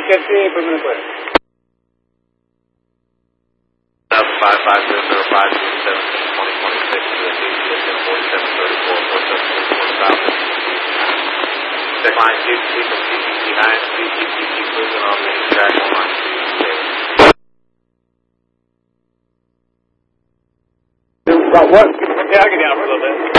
58 per minute clear. 550-517-2020, check line 2, from CCC9, CCC cruising on main track on line 2. About what? Yeah, I'll get down for a little bit.